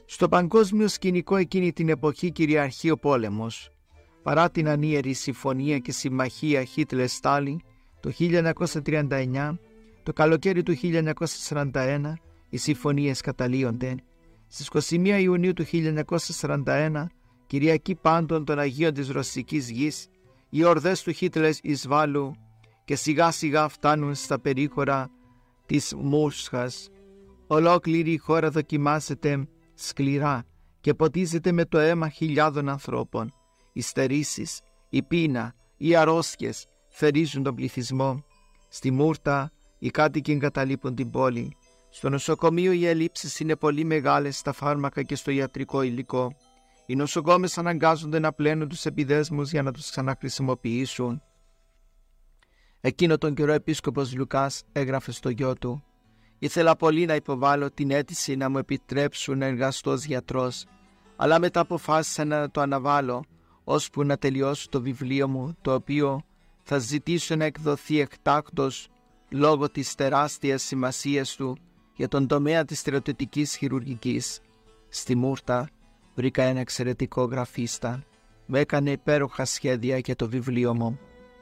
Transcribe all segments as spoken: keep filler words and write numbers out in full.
Στο παγκόσμιο σκηνικό εκείνη την εποχή κυριαρχεί ο πόλεμος. Παρά την ανίερη συμφωνία και συμμαχία Χίτλερ-Στάλιν το χίλια εννιακόσια τριάντα εννιά, το καλοκαίρι του χίλια εννιακόσια σαράντα ένα οι συμφωνίες καταλύονται. Στις είκοσι μία Ιουνίου του χίλια εννιακόσια σαράντα ένα, Κυριακή Πάντων των Αγίων της Ρωσικής Γης, οι ορδές του Χίτλερ εισβάλλουν και σιγά σιγά φτάνουν στα περίχωρα της Μόσχας. Ολόκληρη η χώρα δοκιμάζεται σκληρά και ποτίζεται με το αίμα χιλιάδων ανθρώπων. Οι στερήσεις, η πείνα, οι αρρώστιες θερίζουν τον πληθυσμό. Στη Μούρτα οι κάτοικοι εγκαταλείπουν την πόλη. Στο νοσοκομείο οι ελλείψεις είναι πολύ μεγάλες στα φάρμακα και στο ιατρικό υλικό. Οι νοσοκόμες αναγκάζονται να πλένουν τους επιδέσμους για να τους ξαναχρησιμοποιήσουν. Εκείνο τον καιρό ο επίσκοπος Λουκάς έγραφε στο γιο του: «Ήθελα πολύ να υποβάλω την αίτηση να μου επιτρέψουν να εργαστώ ως γιατρός, αλλά μετά αποφάσισα να το αναβάλω, ώσπου να τελειώσω το βιβλίο μου, το οποίο θα ζητήσω να εκδοθεί εκτάκτως λόγω της τεράστιας σημασίας του για τον τομέα της στρατιωτικής χειρουργικής». Στη Μούρτα βρήκα ένα εξαιρετικό γραφίστα. Μου έκανε υπέροχα σχέδια για το βιβλίο μου.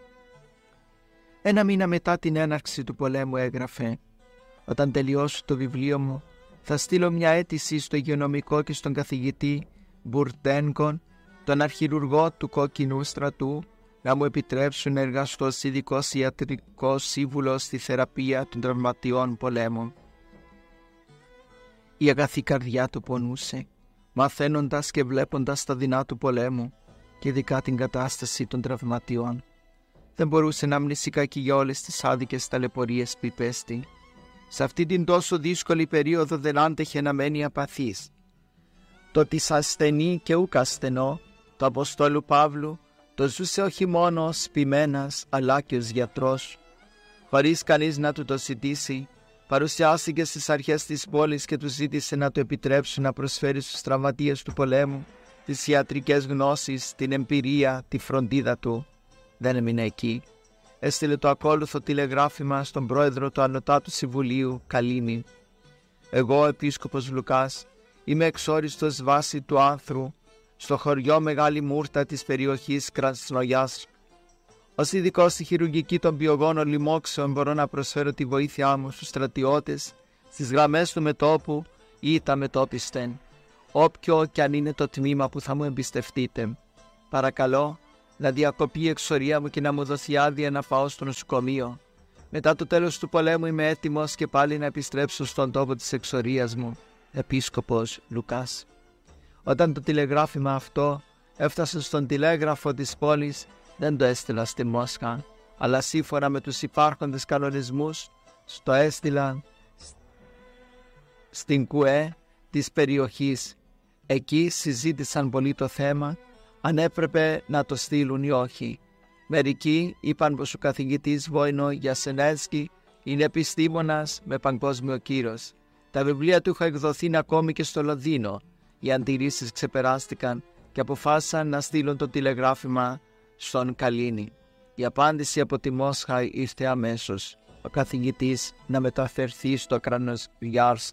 Ένα μήνα μετά την έναρξη του πολέμου έγραφε: «Όταν τελειώσω το βιβλίο μου, θα στείλω μια αίτηση στο υγειονομικό και στον καθηγητή Μπουρτένκον, τον αρχιουργό του Κόκκινου Στρατού, να μου επιτρέψουν να εργαστώ ως ειδικός ιατρικός σύμβουλος στη θεραπεία των τραυματιών πολέμων». Η αγαθή καρδιά του πονούσε, μαθαίνοντας και βλέποντας τα δεινά του πολέμου και ειδικά την κατάσταση των τραυματιών. Δεν μπορούσε να μνήσει κακή για όλες τις άδικες ταλαιπωρίες που υπέστη. Σε αυτή την τόσο δύσκολη περίοδο δεν άντεχε να μένει απαθής. Το της ασθενή και ούκ ασθενό, το Αποστόλου Παύλου, το ζούσε όχι μόνο ως ποιμένας, αλλά και ως γιατρός. Χωρίς κανείς να του το ζητήσει, παρουσιάστηκε στις αρχές της πόλης και του ζήτησε να του επιτρέψουν να προσφέρει στους τραυματίες του πολέμου τις ιατρικές γνώσεις, την εμπειρία, τη φροντίδα του. Δεν έμεινε εκεί. Έστειλε το ακόλουθο τηλεγράφημα στον πρόεδρο του Ανωτάτου Συμβουλίου Καλίνη: «Εγώ, ο επίσκοπος Λουκάς, είμαι εξόριστος βάση του άνθρου στο χωριό Μεγάλη Μούρτα της περιοχής Κρασνογιάς. Ως ειδικός στη χειρουργική των πιογόνων λοιμόξεων μπορώ να προσφέρω τη βοήθειά μου στους στρατιώτες στις γραμμές του μετώπου ή τα μετώπιστεν, όποιο κι αν είναι το τμήμα που θα μου εμπιστευτείτε. Παρακαλώ να διακοπεί η εξορία μου και να μου δοθεί άδεια να πάω στο νοσοκομείο. Μετά το τέλος του πολέμου είμαι έτοιμος και πάλι να επιστρέψω στον τόπο της εξορίας μου. Επίσκοπος Λουκάς». Όταν το τηλεγράφημα αυτό έφτασε στον τηλέγραφο της πόλης, δεν το έστειλα στη Μόσχα, αλλά σύμφωνα με τους υπάρχοντες κανονισμούς, το έστειλαν στην ΚΟΕ της περιοχής. Εκεί συζήτησαν πολύ το θέμα, αν έπρεπε να το στείλουν ή όχι. Μερικοί είπαν πως ο καθηγητής Βόινο Γιασενέσκι είναι επιστήμονας με παγκόσμιο κύρος. Τα βιβλία του είχαν εκδοθεί ακόμη και στο Λονδίνο. Οι αντιρρήσεις ξεπεράστηκαν και αποφάσισαν να στείλουν το τηλεγράφημα στον Καλίνη. Η απάντηση από τη Μόσχα ήρθε αμέσως. Ο καθηγητής να μεταφερθεί στο Κρασνογιάρσκ.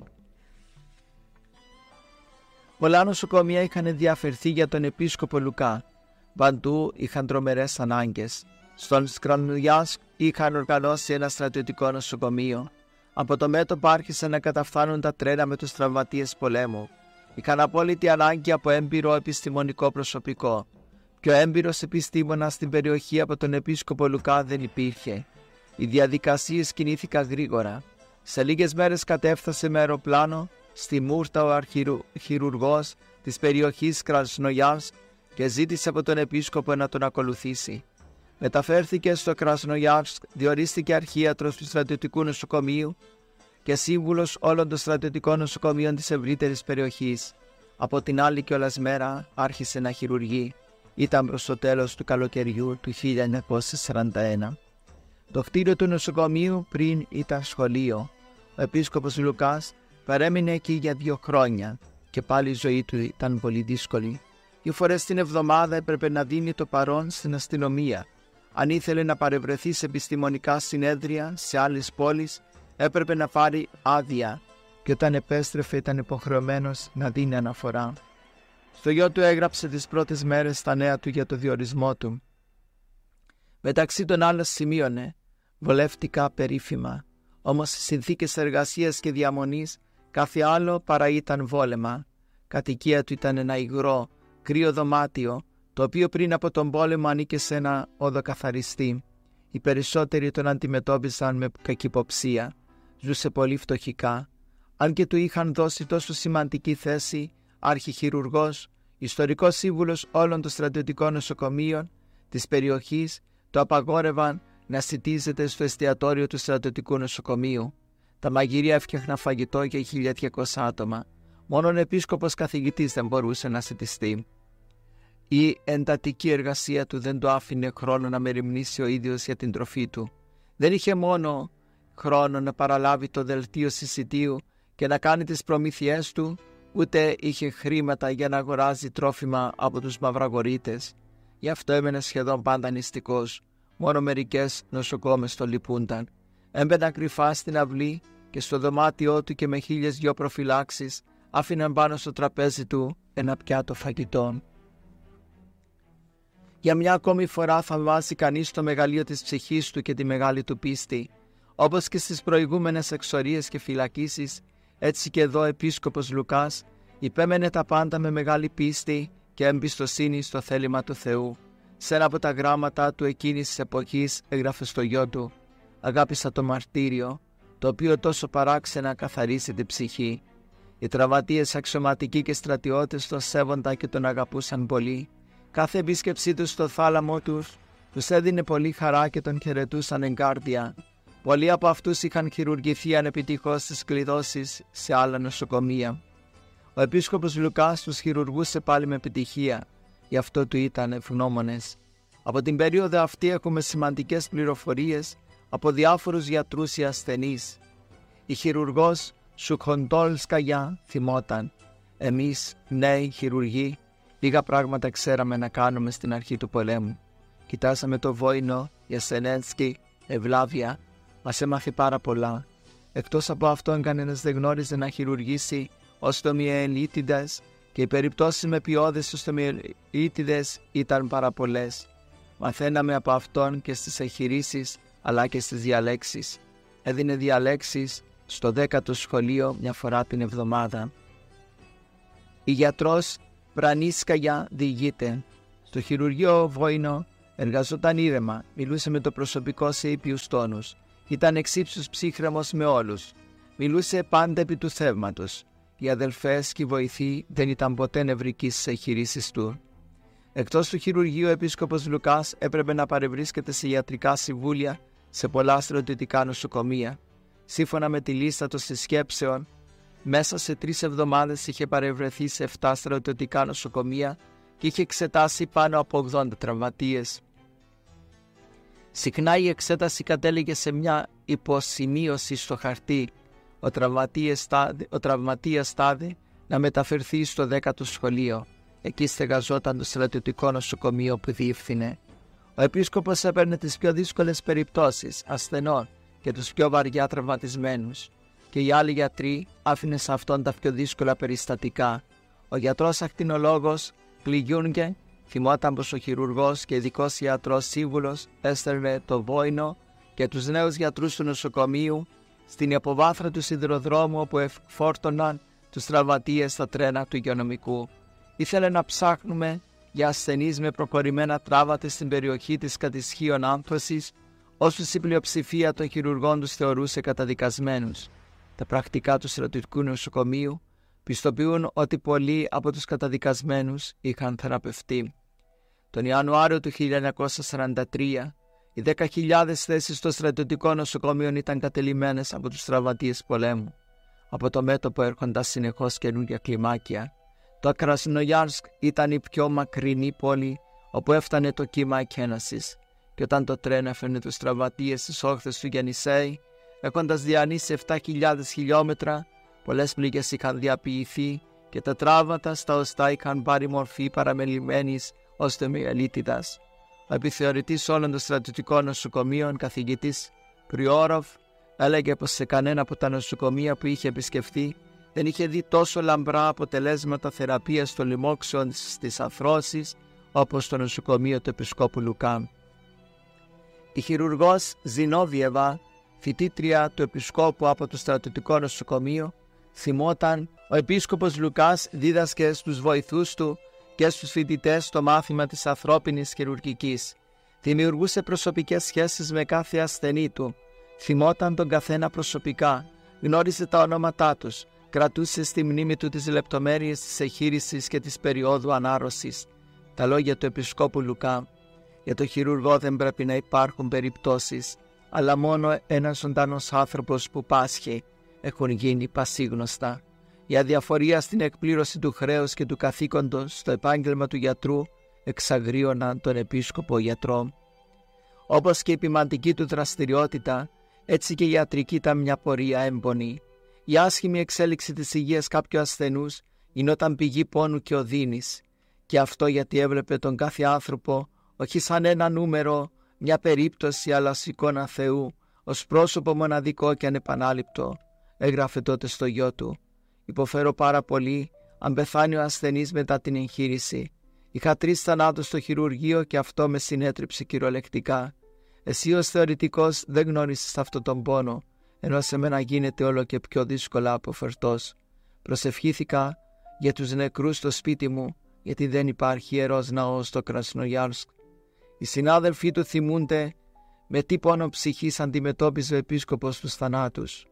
Πολλά νοσοκομεία είχαν διαφερθεί για τον επίσκοπο Λουκά. Παντού είχαν τρομερές ανάγκες. Στον Κρασνογιάρσκ είχαν οργανώσει ένα στρατιωτικό νοσοκομείο. Από το μέτωπο άρχισαν να καταφθάνουν τα τρένα με τους τραυματίες πολέμου. Είχαν απόλυτη ανάγκη από έμπειρο επιστημονικό προσωπικό. Πιο έμπειρος επιστήμονας στην περιοχή από τον επίσκοπο Λουκά δεν υπήρχε. Οι διαδικασίες κινήθηκαν γρήγορα. Σε λίγες μέρες κατέφθασε με αεροπλάνο στη Μούρτα ο αρχιουργός της περιοχής Κρασνογιάρσκ και ζήτησε από τον επίσκοπο να τον ακολουθήσει. Μεταφέρθηκε στο Κρασνογιάρσκ, διορίστηκε αρχίατρος του στρατιωτικού νοσοκομείου και σύμβουλος όλων των στρατιωτικών νοσοκομείων της ευρύτερης περιοχής. Από την άλλη κιόλας μέρα άρχισε να χειρουργεί. Ήταν προς το τέλος του καλοκαιριού του χίλια εννιακόσια σαράντα ένα. Το κτίριο του νοσοκομείου πριν ήταν σχολείο. Ο επίσκοπος Λουκάς παρέμεινε εκεί για δύο χρόνια και πάλι η ζωή του ήταν πολύ δύσκολη. Δύο φορές την εβδομάδα έπρεπε να δίνει το παρόν στην αστυνομία. Αν ήθελε να παρευρεθεί σε επιστημονικά συνέδρια σε άλλες πόλεις, έπρεπε να πάρει άδεια και όταν επέστρεφε ήταν υποχρεωμένος να δίνει αναφορά. Στο γιο του έγραψε τις πρώτες μέρες τα νέα του για το διορισμό του. Μεταξύ των άλλων σημείωνε «Βολεύτηκα περίφημα, όμως οι συνθήκες εργασίας και διαμονής κάθε άλλο παρά ήταν βόλεμα. Κατοικία του ήταν ένα υγρό, κρύο δωμάτιο, το οποίο πριν από τον πόλεμο ανήκε σε ένα οδοκαθαριστή. Οι περισσότεροι τον αντιμετώπιζαν με κακυποψία. Ζούσε πολύ φτωχικά. Αν και του είχαν δώσει τόσο σημαντική θέση, αρχιχειρουργός, ιστορικός σύμβουλος όλων των στρατιωτικών νοσοκομείων της περιοχής, το απαγόρευαν να σιτίζεται στο εστιατόριο του στρατιωτικού νοσοκομείου. Τα μαγειρία έφτιαχναν φαγητό για χίλια διακόσια άτομα. Μόνον ο επίσκοπος καθηγητής δεν μπορούσε να σιτιστεί. Η εντατική εργασία του δεν το άφηνε χρόνο να μεριμνήσει ο ίδιος για την τροφή του. Δεν είχε μόνο χρόνο να παραλάβει το δελτίο συσιτίου και να κάνει τις προμήθειές του, ούτε είχε χρήματα για να αγοράζει τρόφιμα από τους μαυραγορείτες. Γι' αυτό έμενε σχεδόν πάντα νηστικός. Μόνο μερικές νοσοκόμες το λυπούνταν. Έμπαιναν κρυφά στην αυλή και στο δωμάτιό του και με χίλιες δυο προφυλάξεις άφηναν πάνω στο τραπέζι του ένα πιάτο φαγητών. Για μια ακόμη φορά θαυμάζει κανείς το μεγαλείο της ψυχής του και τη μεγάλη του πίστη. Όπως και στις προηγούμενες εξορίες και φυλακίσεις, έτσι και εδώ ο επίσκοπος Λουκάς υπέμενε τα πάντα με μεγάλη πίστη και εμπιστοσύνη στο θέλημα του Θεού. Σε ένα από τα γράμματα του εκείνης της εποχής έγραφε στο γιο του «Αγάπησα το μαρτύριο, το οποίο τόσο παράξενα καθαρίσει την ψυχή». Οι τραυματίες αξιωματικοί και στρατιώτες τον σέβονταν και τον αγαπούσαν πολύ. Κάθε επίσκεψή του στο θάλαμο τους τους έδινε πολύ χαρά και τον χαιρετούσαν εγκάρδια. Πολλοί από αυτούς είχαν χειρουργηθεί ανεπιτυχώς στις κλειδώσεις σε άλλα νοσοκομεία. Ο επίσκοπος Λουκάς τους χειρουργούσε πάλι με επιτυχία, γι' αυτό του ήταν ευγνώμονες. Από την περίοδο αυτή έχουμε σημαντικές πληροφορίες από διάφορους γιατρούς ή ασθενείς. Η χειρουργός Σουκχοντόλσκαγια θυμόταν «Εμείς, νέοι χειρουργοί, λίγα πράγματα ξέραμε να κάνουμε στην αρχή του πολέμου. Κοιτάσαμε το Βόινο, Ιασενένσκι, Ευλάβια, μας έμαθε πάρα πολλά. Εκτός από αυτόν κανένας δεν γνώριζε να χειρουργήσει οστομιελίτιδες και οι περιπτώσεις με ποιόδες οστομιελίτιδες ήταν πάρα πολλές. Μαθαίναμε από αυτόν και στις εγχειρήσεις αλλά και στις διαλέξεις. Έδινε διαλέξεις στο δέκατο σχολείο μια φορά την εβδομάδα. Η γιατρός Βρανίσκαγια διηγείται. Στο χειρουργείο Βόινο εργαζόταν ήρεμα, μιλούσε με το προσωπικό σε ήπιους τόνους. Ήταν εξύψους ψύχρεμος με όλους. Μιλούσε πάντα επί του θεύματος. Οι αδελφές και οι βοηθοί δεν ήταν ποτέ νευρικοί στις εγχειρήσεις του. Εκτός του χειρουργείου, ο επίσκοπος Λουκάς έπρεπε να παρευρίσκεται σε ιατρικά συμβούλια σε πολλά στρατιωτικά νοσοκομεία. Σύμφωνα με τη λίστα των συσκέψεων, μέσα σε τρεις εβδομάδες είχε παρευρεθεί σε επτά στρατιωτικά νοσοκομεία και είχε εξετάσει πάνω από ογδόντα τραυματίες. Συχνά η εξέταση κατέληγε σε μια υποσημείωση στο χαρτί. Ο τραυματίας τάδε να μεταφερθεί στο δέκατο σχολείο. Εκεί στεγαζόταν το στρατιωτικό νοσοκομείο που διεύθυνε. Ο επίσκοπος έπαιρνε τις πιο δύσκολες περιπτώσεις ασθενών και τους πιο βαριά τραυματισμένους, και οι άλλοι γιατροί άφηνε σε αυτόν τα πιο δύσκολα περιστατικά. Ο γιατρός ακτινολόγος Κλιγιούνγκε θυμόταν πως ο χειρουργός και ειδικός ιατρός σύμβουλος έστελνε το Βόινο και τους νέους γιατρούς του νοσοκομείου στην υποβάθρα του σιδηροδρόμου όπου εφόρτωναν τους τραυματίες στα τρένα του υγειονομικού. Ήθελε να ψάχνουμε για ασθενείς με προχωρημένα τραύματα στην περιοχή της κατισχύων άνθωσης, όσους η πλειοψηφία των χειρουργών τους θεωρούσε καταδικασμένους. Τα πρακτικά του στρατιωτικού νοσοκομείου πιστοποιούν ότι πολλοί από τους καταδικασμένους είχαν θεραπευτεί. Τον Ιανουάριο του χίλια εννιακόσια σαράντα τρία, οι δέκα χιλιάδες θέσεις στο στρατιωτικό νοσοκομείο ήταν κατελημμένες από τους τραυματίες πολέμου. Από το μέτωπο έρχονταν συνεχώς καινούργια κλιμάκια. Το Κρασνογιάρσκ ήταν η πιο μακρινή πόλη όπου έφτανε το κύμα εκένασης, και όταν το τρένο έφερνε τους τραυματίες στις όχθες του Γεννησέη, έχοντας διανύσει επτά χιλιάδες χιλιόμετρα, πολλές πληγές είχαν διαποιηθεί και τα τραύματα στα οστά είχαν πάρει μορφή παραμελημένης οστομιελίτιδας. Ο επιθεωρητής όλων των στρατιωτικών νοσοκομείων, καθηγητής Κριόροφ, Έλεγε πως σε κανένα από τα νοσοκομεία που είχε επισκεφθεί δεν είχε δει τόσο λαμπρά αποτελέσματα θεραπείας των λοιμόξεων στις αρθρώσεις όπως το νοσοκομείο του Επισκόπου Λουκά. Η χειρουργός Ζινόβιεβα, φοιτήτρια του Επισκόπου από το στρατιωτικό νοσοκομείο, θυμόταν ο Επίσκοπος Λουκάς δίδασκε στους βοηθούς του και στους φοιτητές το μάθημα της ανθρώπινης χειρουργικής. Δημιουργούσε προσωπικές σχέσεις με κάθε ασθενή του. Θυμόταν τον καθένα προσωπικά, γνώριζε τα ονόματά τους, κρατούσε στη μνήμη του τις λεπτομέρειες της εγχείρησης και της περίοδου ανάρρωσης. Τα λόγια του Επισκόπου Λουκά: για το χειρουργό δεν πρέπει να υπάρχουν περιπτώσεις, αλλά μόνο ένας ζωντανός άνθρωπος που πάσχει, έχουν γίνει πασίγνωστα. Η αδιαφορία στην εκπλήρωση του χρέους και του καθήκοντος στο επάγγελμα του γιατρού εξαγρίωναν τον επίσκοπο γιατρό. Όπως και η ποιμαντική του δραστηριότητα, έτσι και η ιατρική ήταν μια πορεία έμπονη. Η άσχημη εξέλιξη της υγείας κάποιου ασθενούς γινόταν πηγή πόνου και οδύνης, και αυτό γιατί έβλεπε τον κάθε άνθρωπο όχι σαν ένα νούμερο, μια περίπτωση, αλλά ως εικόνα Θεού, ως πρόσωπο μοναδικό και ανεπανάληπτο. Έγραφε τότε στο γιο του: «Υποφέρω πάρα πολύ αν πεθάνει ο ασθενής μετά την εγχείρηση. Είχα τρεις θανάτους στο χειρουργείο και αυτό με συνέτριψε κυριολεκτικά. Εσύ ως θεωρητικός δεν γνώρισες αυτόν τον πόνο, ενώ σε μένα γίνεται όλο και πιο δύσκολα αποφερτός. Προσευχήθηκα για τους νεκρούς στο σπίτι μου, γιατί δεν υπάρχει ιερός ναός στο Κρασνογιάρσκ. Οι συνάδελφοί του θυμούνται με τι πόνο ψυχής αντιμετώπιζε ο επίσκοπος τους θανάτους.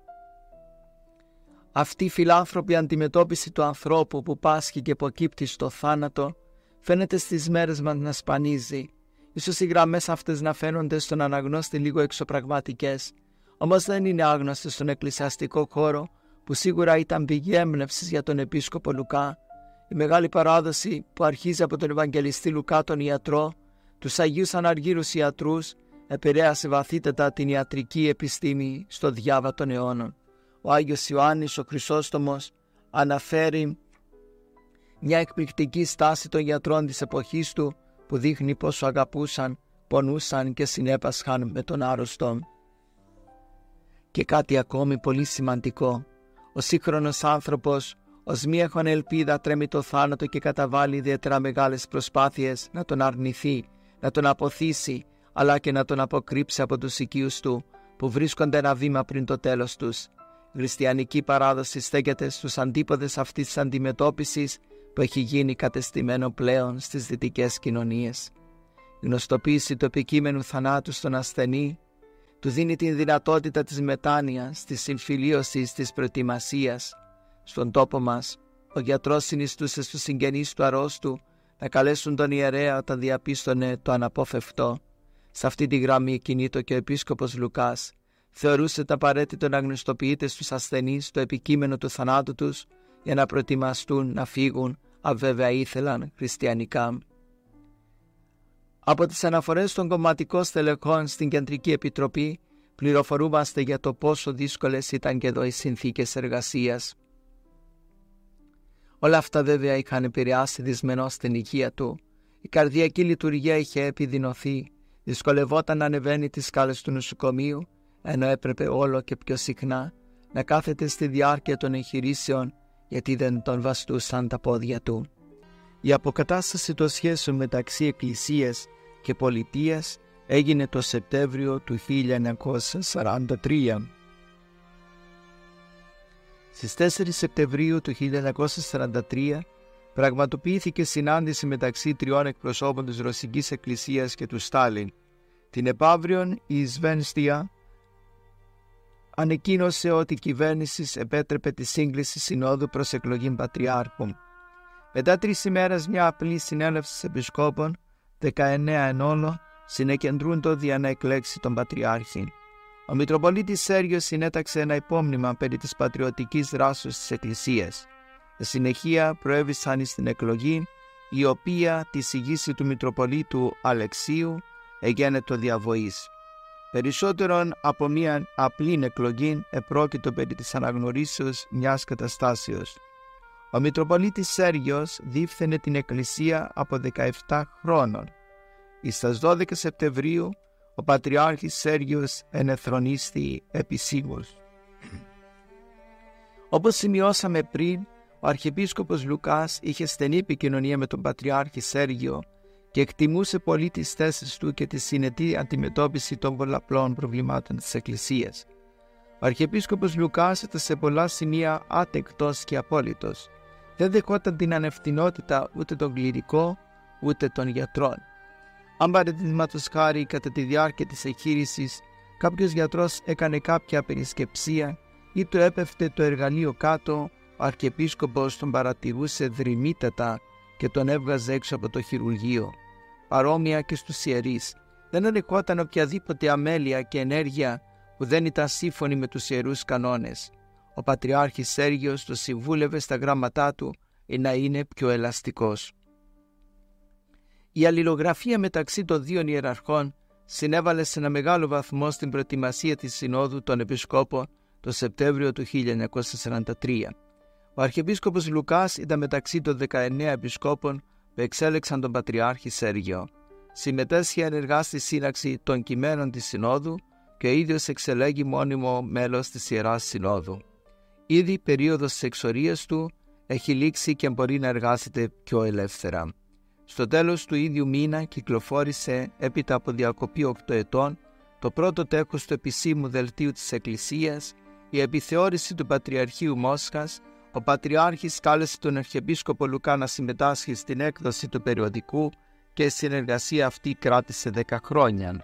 Αυτή η φιλάνθρωπη αντιμετώπιση του ανθρώπου που πάσχει και υποκύπτει στο θάνατο φαίνεται στις μέρες μας να σπανίζει. Ίσως οι γραμμές αυτές να φαίνονται στον αναγνώστη λίγο εξωπραγματικές, όμως δεν είναι άγνωστες στον εκκλησιαστικό χώρο που σίγουρα ήταν πηγή έμπνευσης για τον Επίσκοπο Λουκά. Η μεγάλη παράδοση που αρχίζει από τον Ευαγγελιστή Λουκά τον ιατρό, τους Αγίους Αναργύρους ιατρούς, επηρέασε βαθύτερα την ιατρική επιστήμη στο διάβα των αιώνων. Ο Άγιος Ιωάννης ο Χρυσόστομος αναφέρει μια εκπληκτική στάση των γιατρών της εποχής του που δείχνει πόσο αγαπούσαν, πονούσαν και συνέπασχαν με τον άρρωστο. Και κάτι ακόμη πολύ σημαντικό: ο σύγχρονος άνθρωπος ως μη έχων ελπίδα τρέμει το θάνατο και καταβάλει ιδιαίτερα μεγάλες προσπάθειες να τον αρνηθεί, να τον αποθήσει, αλλά και να τον αποκρύψει από τους οικείους του που βρίσκονται ένα βήμα πριν το τέλος τους. Η χριστιανική παράδοση στέκεται στους αντίποδες αυτής της αντιμετώπισης που έχει γίνει κατεστημένο πλέον στις δυτικές κοινωνίες. Η γνωστοποίηση του επικείμενου θανάτου στον ασθενή του δίνει την δυνατότητα της μετάνοιας, της συμφιλίωσης, της προετοιμασίας. Στον τόπο μας, ο γιατρός συνιστούσε στους συγγενείς του αρρώστου να καλέσουν τον ιερέα όταν διαπίστωνε το αναπόφευκτό. Σε αυτή τη γραμμή κινείται και ο Επίσκοπος Λουκάς. Θεωρούσε το απαραίτητο να γνωστοποιείται στους ασθενείς το επικείμενο του θανάτου τους για να προετοιμαστούν να φύγουν, αν βέβαια ήθελαν, χριστιανικά. Από τις αναφορές των κομματικών στελεχών στην Κεντρική Επιτροπή πληροφορούμαστε για το πόσο δύσκολες ήταν και εδώ οι συνθήκες εργασίας. Όλα αυτά βέβαια είχαν επηρεάσει δυσμενώς την υγεία του. Η καρδιακή λειτουργία είχε επιδεινωθεί, δυσκολευόταν να ανεβαίνει τις σκάλες του νοσοκομείου, ενώ έπρεπε όλο και πιο συχνά να κάθεται στη διάρκεια των εγχειρήσεων γιατί δεν τον βαστούσαν τα πόδια του. Η αποκατάσταση των σχέσεων μεταξύ Εκκλησίας και Πολιτείας έγινε το Σεπτέμβριο του χίλια εννιακόσια σαράντα τρία. Στις τέσσερις Σεπτεμβρίου του χίλια εννιακόσια σαράντα τρία πραγματοποιήθηκε συνάντηση μεταξύ τριών εκπροσώπων της Ρωσικής Εκκλησίας και του Στάλιν. Την επαύριον η Σβένστια ανεκοίνωσε ότι η κυβέρνηση επέτρεπε τη σύγκληση συνόδου προς εκλογή Πατριάρχου. Μετά τρεις ημέρες μια απλή συνέλευση επισκόπων, δεκαεννέα εν όλο, συνεκεντρούντο για να εκλέξει τον Πατριάρχη. Ο Μητροπολίτης Σέργιος συνέταξε ένα υπόμνημα περί της πατριωτικής δράσης της Εκκλησίας. Στη συνεχεία προέβησαν στην εκλογή, η οποία τη συγγύση του Μητροπολίτου Αλεξίου εγένετο διαβοής. Περισσότερον από μια απλή εκλογή επρόκειτο περί της αναγνωρίσεως μιας καταστάσεως. Ο Μητροπολίτης Σέργιος δίφθαινε την Εκκλησία από δεκαεπτά χρόνων. Εις τας δώδεκα Σεπτεμβρίου, ο Πατριάρχης Σέργιος ενεθρονίστη επισήμως. Όπως σημειώσαμε πριν, ο Αρχιεπίσκοπος Λουκάς είχε στενή επικοινωνία με τον Πατριάρχη Σέργιο και εκτιμούσε πολύ τις θέσεις του και τη συνετή αντιμετώπιση των πολλαπλών προβλημάτων της Εκκλησίας. Ο Αρχιεπίσκοπος Λουκάς ήταν σε πολλά σημεία άτεκτος και απόλυτος. Δεν δεχόταν την ανευθυνότητα ούτε των κληρικών ούτε των γιατρών. Αν παραδείγματος χάρη κατά τη διάρκεια της εγχείρησης κάποιος γιατρός έκανε κάποια περισκεψία ή του έπεφτε το εργαλείο κάτω, ο Αρχιεπίσκοπος τον παρατηρούσε δρυμύτατα και τον έβγαζε έξω από το χειρουργείο. Παρόμοια και στους ιερείς. Δεν ανεχόταν οποιαδήποτε αμέλεια και ενέργεια που δεν ήταν σύμφωνη με τους ιερούς κανόνες. Ο Πατριάρχης Σέργιος το συμβούλευε στα γράμματά του να είναι πιο ελαστικός. Η αλληλογραφία μεταξύ των δύο ιεραρχών συνέβαλε σε ένα μεγάλο βαθμό στην προετοιμασία της Συνόδου των Επισκόπων το Σεπτέμβριο του χίλια εννιακόσια σαράντα τρία. Ο Αρχιεπίσκοπος Λουκάς ήταν μεταξύ των δεκαεννέα επισκόπων που εξέλεξαν τον Πατριάρχη Σέργιο. Συμμετέσχε ενεργά στη σύνταξη των κειμένων της Συνόδου και ο ίδιος εξελέγει μόνιμο μέλος της Ιεράς Συνόδου. Ήδη η περίοδος της εξορίας του έχει λήξει και μπορεί να εργάζεται πιο ελεύθερα. Στο τέλος του ίδιου μήνα κυκλοφόρησε, έπειτα από διακοπή οκτώ ετών, το πρώτο τέχος του επισήμου δελτίου της Εκκλησίας, η επιθεώρηση του Πατριαρχείου Μόσχας. Ο Πατριάρχης κάλεσε τον Αρχιεπίσκοπο Λουκά να συμμετάσχει στην έκδοση του περιοδικού και η συνεργασία αυτή κράτησε δέκα χρόνια.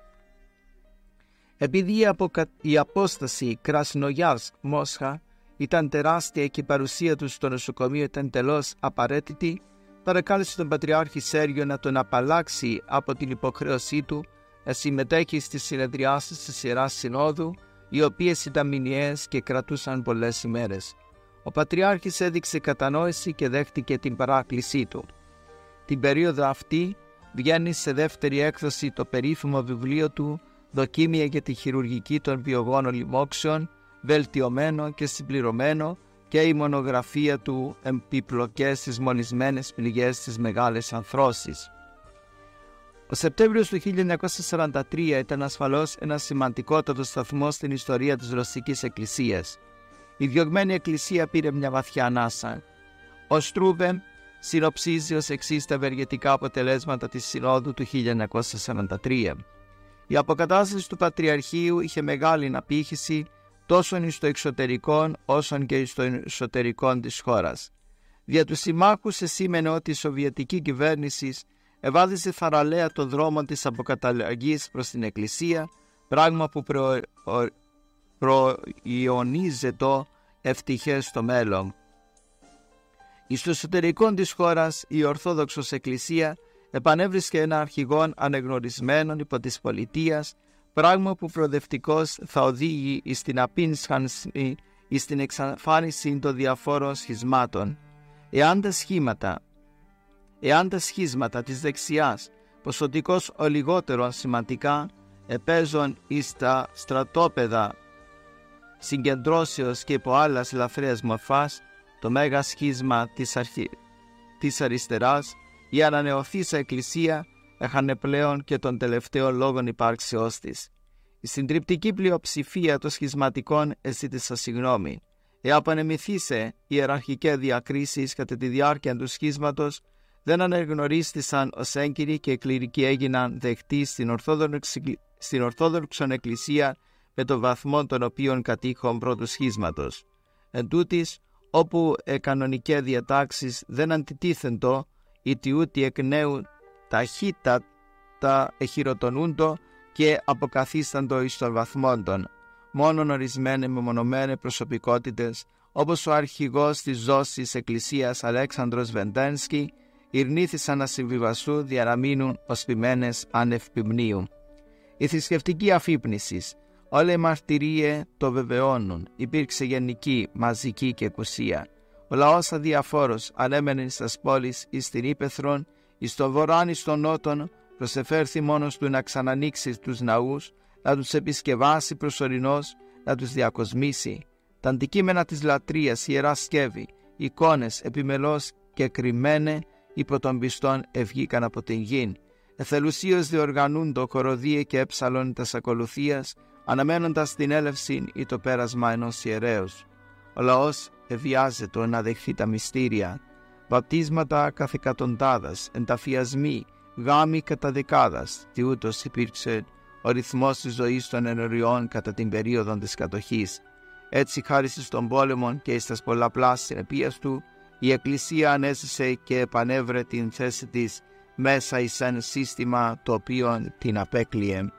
Επειδή η απόσταση Κρασνογιάρσκ-Μόσχα ήταν τεράστια και η παρουσία του στο νοσοκομείο ήταν τελώς απαραίτητη, παρακάλεσε τον Πατριάρχη Σέργιο να τον απαλλάξει από την υποχρέωσή του να συμμετέχει στις συνεδριάσεις της Ιεράς Συνόδου, οι οποίες ήταν μηνιαίες και κρατούσαν πολλές ημέρες. Ο Πατριάρχης έδειξε κατανόηση και δέχτηκε την παράκλησή του. Την περίοδο αυτή βγαίνει σε δεύτερη έκδοση το περίφημο βιβλίο του «Δοκίμια για τη χειρουργική των βιογόνων λοιμόξεων», βελτιωμένο και συμπληρωμένο, και η μονογραφία του «Επιπλοκές στις μονισμένες πληγές της μεγάλης ανθρώσης». Ο Σεπτέμβριος του χίλια εννιακόσια σαράντα τρία ήταν ασφαλώς ένα σημαντικότατο σταθμό στην ιστορία της Ρωσικής Εκκλησίας. Η διωγμένη Εκκλησία πήρε μια βαθιά ανάσα. Ο Στρούβε συνοψίζει ως εξής τα ευεργετικά αποτελέσματα της Συνόδου του χίλια εννιακόσια σαράντα τρία. Η αποκατάσταση του Πατριαρχείου είχε μεγάλη απήχηση τόσο στο εξωτερικό όσο και στο εσωτερικό της χώρας. Δια τους συμμάχους εσήμενε ότι η Σοβιετική κυβέρνηση ευάδισε θαραλέα το δρόμο της αποκαταλλαγής προς την Εκκλησία, πράγμα που προ... προϊονίζεται ευτυχές στο μέλλον. Στο εσωτερικό της χώρας η Ορθόδοξος Εκκλησία επανέβρισκε ένα αρχηγόν ανεγνωρισμένον υπό της πολιτείας, πράγμα που προοδευτικώς θα οδήγει στην απίνσχανση ή στην εξαφάνιση των διαφόρων σχισμάτων. Εάν τα σχήματα, εάν τα σχίσματα της δεξιάς ποσοτικώς ο λιγότερο σημαντικά επέζουν εις τα στρατόπεδα συγκεντρώσεως και υπό άλλας ελαφρές μορφάς, το μέγα σχίσμα της, αρχι... της αριστεράς, η ανανεωθήσα Εκκλησία έχανε πλέον και των τελευταίων λόγων υπάρξεώς της. Η συντριπτική πλειοψηφία των σχισματικών εζήτησα συγγνώμη. Εαπανεμηθήσε οι ιεραρχικές διακρίσεις κατά τη διάρκεια του σχίσματος, δεν αναγνωρίστησαν ως έγκυροι και οι κληρικοί έγιναν δεκτοί στην Ορθόδοξη, στην Ορθόδοξον Εκκλησία με τον βαθμό των οποίων κατήχων πρώτου σχίσματος. Εν τούτης, όπου οι κανονικές διατάξεις δεν αντιτίθεντο, είτε ούτε εκ νέου ταχύτατα εχειροτονούντο και αποκαθίσταντο εις των βαθμών των. Μόνον ορισμένοι μεμονωμένοι προσωπικότητες, όπως ο αρχηγός της Ζώσης Εκκλησίας Αλέξανδρος Βεντένσκι, ειρνήθησαν να συμβιβαστούν για να μείνουν οσπημένες άνευ ποιμνίου. Η θρησκευτική αφύπνιση, όλα οι μαρτυρίες το βεβαιώνουν, υπήρξε γενική, μαζική και εκουσία. Ο λαός αδιαφόρος ανέμενε στις πόλεις εις στην ύπαιθρον, εις τον βορράν εις τον νότον, προσεφέρθη μόνος του να ξανανοίξει τους ναούς, να τους επισκευάσει προσωρινώς, να τους διακοσμήσει. Τα αντικείμενα της λατρείας, ιερά σκεύη, εικόνες επιμελώς και κρυμμένε υπό των πιστών ευγήκαν από την γην. Εθελουσίως διοργανούντο χοροδίε και έψαλον τας ακολουθίας, αναμένοντας την έλευση ή το πέρασμα ενός ιερέως. Ο λαός ευιάζεται να δεχθεί τα μυστήρια, βαπτίσματα καθ' εκατοντάδας, ενταφιασμοί, γάμοι κατά δεκάδας, τι ούτως υπήρξε ο ρυθμός της ζωής των ενωριών κατά την περίοδο της κατοχής. Έτσι, χάρη στον πόλεμο και στις πολλαπλάς συνεπίες του, η Εκκλησία ανέζησε και επανέβρε την θέση της μέσα εις ένα σύστημα το οποίο την απέκλειε.